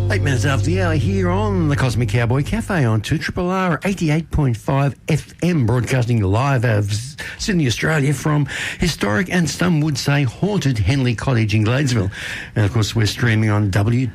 8 minutes after the hour here on the Cosmic Cowboy Cafe on 2RRR 88.5 FM, broadcasting live out of Sydney, Australia, from historic and some would say haunted Henley Cottage in Gladesville. And of course, we're streaming on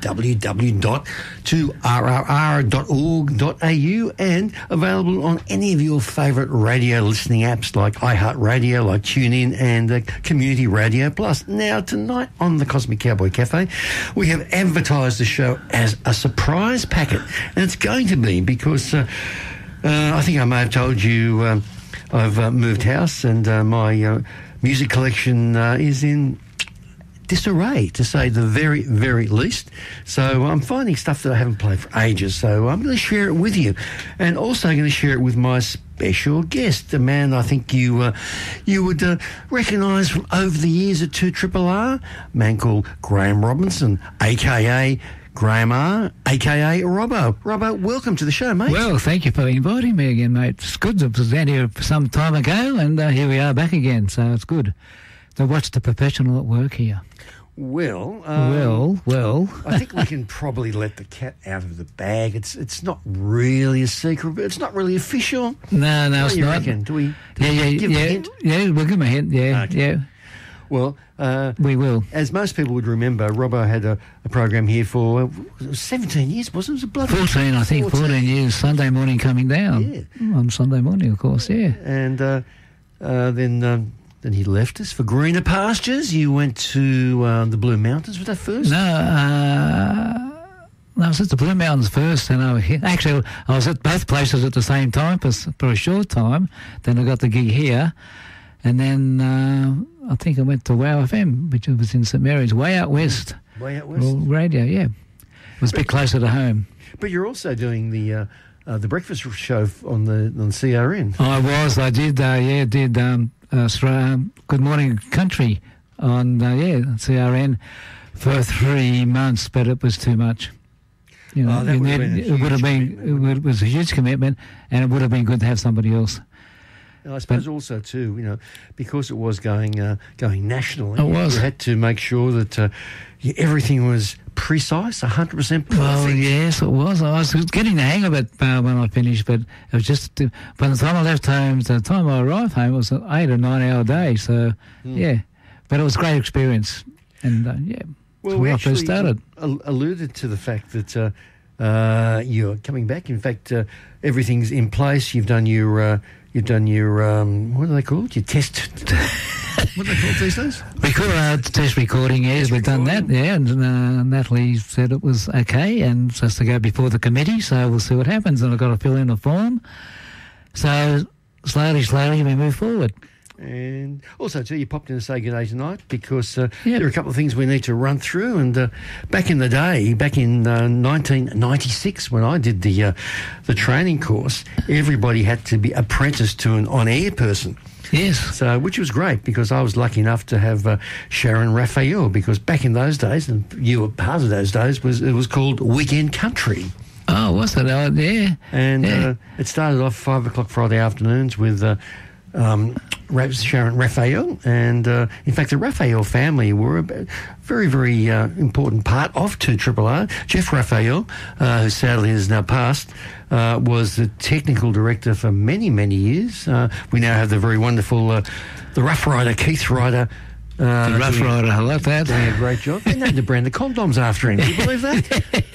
www.2rrr.org.au and available on any of your favourite radio listening apps like iHeartRadio, like TuneIn and Community Radio Plus. Now, tonight on the Cosmic Cowboy Cafe, we have advertised the show as a surprise packet, and it's going to be because I think I may have told you I've moved house and my music collection is in disarray, to say the very, very least. So I'm finding stuff that I haven't played for ages, so I'm going to share it with you, and also going to share it with my special guest, a man I think you would recognise from over the years at 2RRR, a man called Graham Robinson, a.k.a. Graham R, a.k.a. Robbo. Robbo, welcome to the show, mate. Well, thank you for inviting me again, mate. It's good. I was down here some time ago, and here we are back again, so it's good. So what's the professional at work here? Well, I think we can probably let the cat out of the bag. It's not really a secret, but it's not really official. No, it's not. Reckon? Do we give a hint? Yeah, we'll give him a hint, yeah, okay. yeah. Well, we will. As most people would remember, Robbo had a program here for 17 years, wasn't it? Was it bloody 14, I think, 14 years, Sunday morning coming down. Yeah. On Sunday morning, of course, yeah. And then he left us for greener pastures. You went to the Blue Mountains. Was that first? No, I was at the Blue Mountains first, and I was at both places at the same time for a short time. Then I got the gig here, and then I think I went to WOW FM, which was in St Mary's, way out west. Way out west? Radio, yeah. It was a bit closer to home. But you're also doing the breakfast show on CRN. I did Good Morning Country on CRN for 3 months, but it was too much. You know, it was a huge commitment, and it would have been good to have somebody else. And I suppose also too, you know, because it was going nationally, it was. You had to make sure that everything was precise, 100% perfect. Well, yes, it was. I was getting the hang of it when I finished, but it was just by the time I left home, to the time I arrived home, it was an 8 or 9 hour day. So yeah, but it was a great experience, and well, when I first started, alluded to the fact that you're coming back. In fact, everything's in place. You've done your what are they called? Your test. What are they called these days? Test recording, yes. We've done that, yeah. And Natalie said it was okay, and it's has to go before the committee, so we'll see what happens. And I've got to fill in a form. So slowly we move forward. And also, too, you popped in to say good day tonight because there are a couple of things we need to run through. And back in the day, back in 1996, when I did the training course, everybody had to be apprenticed to an on-air person. Yes. So, which was great because I was lucky enough to have Sharon Raphael, because back in those days, and you were part of those days, it was called Weekend Country. Oh, was it? Oh, yeah. And it started off 5 o'clock Friday afternoons with Sharon Raphael, and in fact the Raphael family were a very, very important part of 2RRR. Jeff Raphael, who sadly has now passed, was the technical director for many, many years. We now have the very wonderful the Rough Rider, Keith Ryder. The Rough Rider, I love that. Doing a great job. They named the brand of condoms after him. Do you believe that?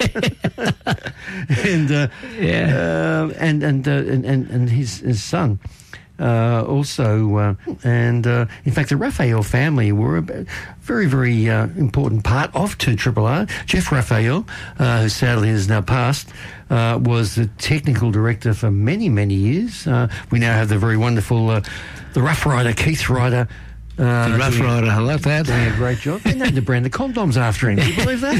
And his son. Also, in fact, the Raphael family were a very, very important part of 2RRR. Jeff Raphael, who sadly has now passed, was the technical director for many, many years. We now have the very wonderful the Rough Rider, Keith Ryder. The Rough Rider, I love that. Doing a great job. They named the brand of condoms after him. Do you believe that?